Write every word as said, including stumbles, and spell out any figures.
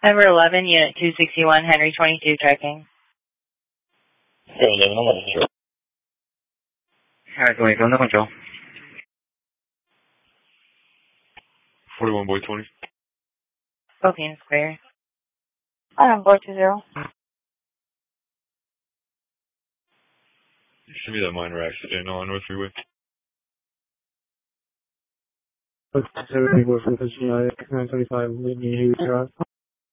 Number eleven, Unit two sixty-one, Henry twenty-two, checking. eleven, eleven, zero. Henry twenty-two, under control. forty-one, boy twenty. Philippines, clear. I'm boy two zero. Show me that minor accident on North Freeway. nine twenty-five, lead me to drive.